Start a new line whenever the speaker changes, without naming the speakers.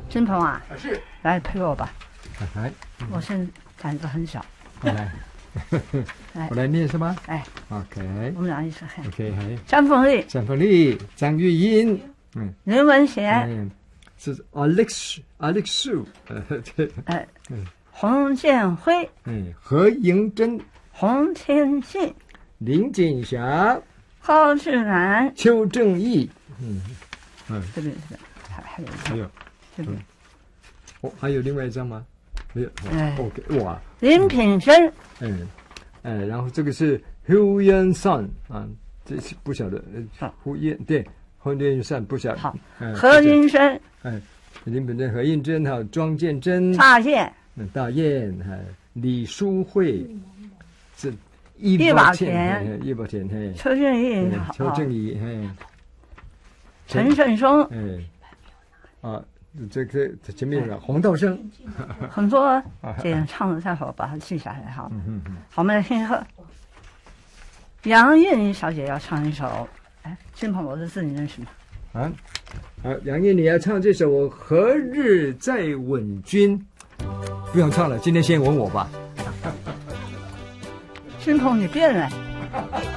金鹏啊，
是，
来陪我吧。
来，
我现在胆子很小。
来，我来念是吗？
哎
，OK，
我们俩一起看。
OK，
张凤丽、
张凤丽、张玉英，
林文贤，
是 Alex Su，
洪建辉，
何英珍、
洪天信、
林锦霞、
高志南、
邱正义，
这边还有一
还有
这边，
还有另外一张吗？没有，OK， 哇，
林品生，
然后这个是 Hu Yan San 啊，这是不晓得胡彦对胡彦善不晓得。
好，何云生，
林品生、何应珍，还有庄建珍、
大雁，
大雁，李淑慧，这
叶宝田，邱正义，
邱正义，
陈胜松，
这个前面的洪道生，
很多这样唱的太好，把它记下来哈。好，我们来听歌。杨燕妮小姐要唱一首，金鹏，我的字你认识吗？
好，杨燕你要唱这首《何日再吻君》，不用唱了，今天先吻我吧。
金鹏，你变了。